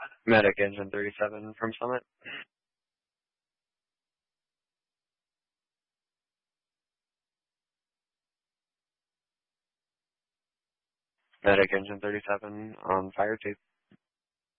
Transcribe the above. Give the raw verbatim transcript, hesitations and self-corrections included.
Medic Engine thirty-seven from Summit. Medic Engine thirty-seven on fire two.